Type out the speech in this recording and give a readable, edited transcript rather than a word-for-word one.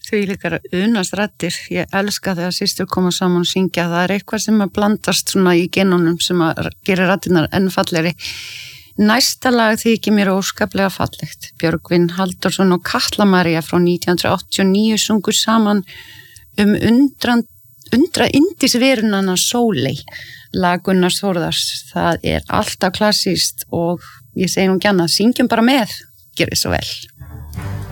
Því líkar unast raddir. Ég elska þegar systur koma saman og syngja. Það eitthvað sem að blandast svona í genunum sem að gera raddirnar enn fallegri. Næsta lag þykir mér óskaplega fallegt. Björgvin Halldórsson og Katla María frá 1989 sungu saman undra yndisverunana Sóley. Lag Gunnars Þórðars. Það alltaf klassískt og ég segi nú ekki annað, syngjum bara með. Gjörið svo vel.